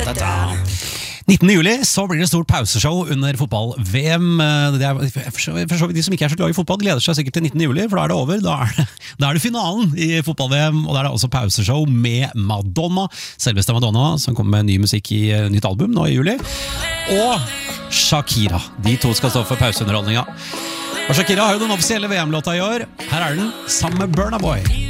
19. juli så blir det stort pauseshow under fotball-VM. For så vidt de som ikke er så glad i fotball gleder seg sikkert til 19. juli, for da er det over. Da er det finalen i fotball-VM, og da er det også pauseshow med Madonna. Selveste Madonna, som kommer med ny musikk i nytt album nå i juli. Og Shakira. De to skal stå for pauseunderholdninga. Og Shakira har jo den offisielle VM-låta i år. Her er den sammen med Burna Boy.